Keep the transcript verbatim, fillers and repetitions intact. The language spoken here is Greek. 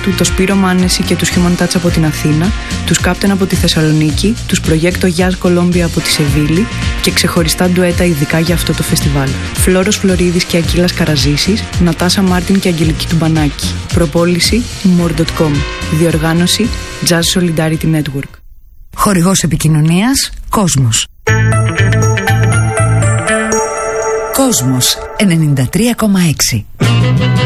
του, το Σπύρο Μάνεση και τους Human Touch από την Αθήνα, τους Captain από τη Θεσσαλονίκη, τους Proyecto Jazz Colombia από τη Σεβίλη και ξεχωριστά ντουέτα ειδικά για αυτό το φεστιβάλ. Φλόρος Φλωρίδης και Ακύλας Καραζήσης, Νατάσα Μάρτιν και Αγγελική Τουμπανάκη. Προπόληση more dot com. Διοργάνωση Jazz Solidarity Network. Χορηγός επικοινωνίας Κόσμος. Κόσμος ενενήντα τρία κόμμα έξι.